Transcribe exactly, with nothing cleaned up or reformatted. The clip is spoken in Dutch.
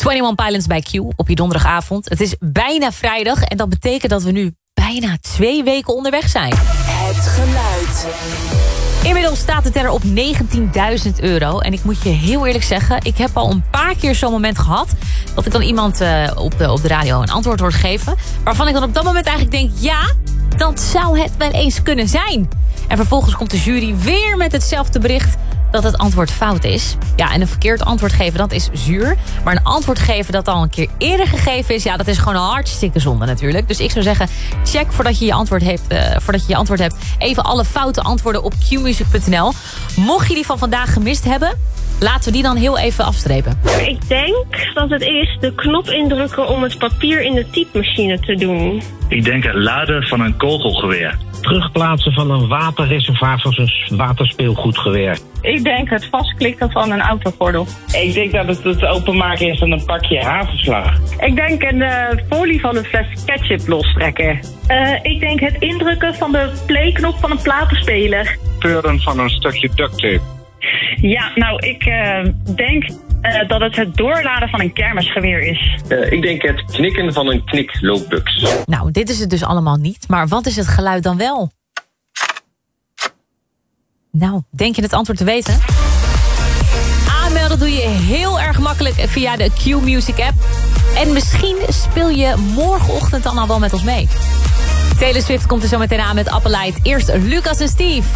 eenentwintig Pilots bij Q op je donderdagavond. Het is bijna vrijdag en dat betekent dat we nu bijna twee weken onderweg zijn. Het geluid. Inmiddels staat de teller op negentienduizend euro. En ik moet je heel eerlijk zeggen, ik heb al een paar keer zo'n moment gehad dat ik dan iemand uh, op, de, op de radio een antwoord hoort geven, waarvan ik dan op dat moment eigenlijk denk, ja, dat zou het wel eens kunnen zijn. En vervolgens komt de jury weer met hetzelfde bericht dat het antwoord fout is. Ja, en een verkeerd antwoord geven, dat is zuur. Maar een antwoord geven dat al een keer eerder gegeven is, ja, dat is gewoon een hartstikke zonde natuurlijk. Dus ik zou zeggen, check voordat je je antwoord hebt, uh, voordat je je antwoord hebt, even alle foute antwoorden op q music punt n l. Mocht je die van vandaag gemist hebben, laten we die dan heel even afstrepen. Ik denk dat het is de knop indrukken om het papier in de typemachine te doen. Ik denk het laden van een kogelgeweer. Terugplaatsen van een waterreservoir van zo'n waterspeelgoedgeweer. Ik denk het vastklikken van een autogordel. Ik denk dat het het openmaken is van een pakje hagelslag. Ik denk een uh, folie van een fles ketchup lostrekken. Uh, ik denk het indrukken van de playknop van een platenspeler. Peuren van een stukje duct tape. Ja, nou, ik uh, denk uh, dat het het doorladen van een kermisgeweer is. Uh, ik denk het knikken van een knikloopbuks. Nou, dit is het dus allemaal niet. Maar wat is het geluid dan wel? Nou, denk je het antwoord te weten? Aanmelden doe je heel erg makkelijk via de Q Music app. En misschien speel je morgenochtend dan al wel met ons mee. Taylor Swift komt er zo meteen aan met Appelite. Eerst Lucas en Steve.